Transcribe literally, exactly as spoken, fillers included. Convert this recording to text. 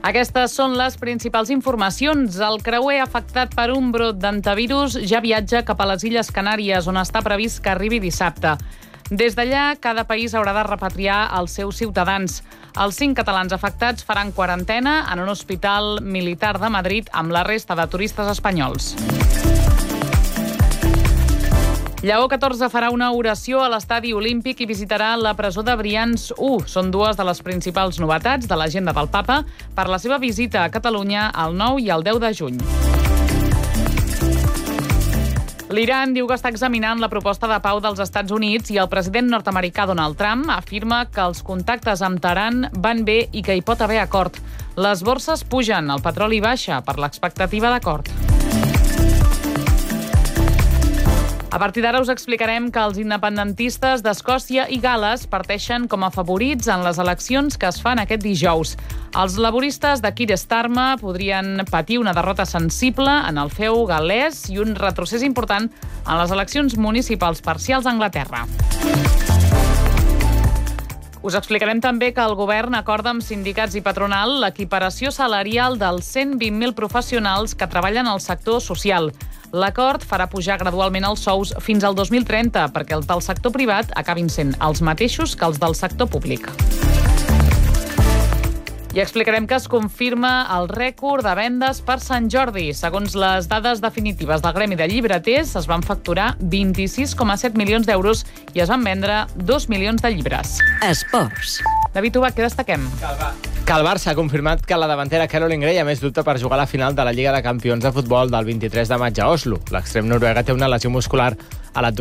Aquestes són les principals informacions. El creuer afectat per un brot d'hantavirus ja viatja cap a les Illes Canàries, on està previst que arribi dissabte. Des d'allà, cada país haurà de repatriar els seus ciutadans. Els cinc catalans afectats faran quarantena en un hospital militar de Madrid amb la resta de turistes espanyols. Lleó catorze farà una oració a l'estadi olímpic i visitarà la presó de Brians u. Són dues de les principals novetats de l'agenda del papa per la seva visita a Catalunya el nou i el deu de juny. L'Iran diu que està examinant la proposta de pau dels Estats Units i el president nord-americà Donald Trump afirma que els contactes amb Teheran van bé i que hi pot haver acord. Les borses pugen, el petroli baixa per l'expectativa d'acord. A partir d'ara us explicarem que els independentistes d'Escòcia i Gal·les parteixen com a favorits en les eleccions que es fan aquest dijous. Els laboristes de Keir Starmer podrien patir una derrota sensible en el feu gal·lès i un retrocés important en les eleccions municipals parcials a Anglaterra. Us explicarem també que el govern acorda amb sindicats i patronal l'equiparació salarial dels cent vint mil professionals que treballen al sector social. L'acord farà pujar gradualment els sous fins al dos mil trenta perquè els del sector privat acabin sent els mateixos que els del sector públic. I explicarem que es confirma el rècord de vendes per Sant Jordi. Segons les dades definitives del Gremi de Llibreters, es van facturar vint-i-sis coma set milions d'euros i es van vendre dos milions de llibres. Esports. David Ubach, què destaquem? Que el Barça ha confirmat que la davantera Caroline Gray ha més dubte per jugar a la final de la Lliga de Campions de futbol del vint-i-tres de maig a Oslo. L'extrem noruega té una lesió muscular a l'abdomen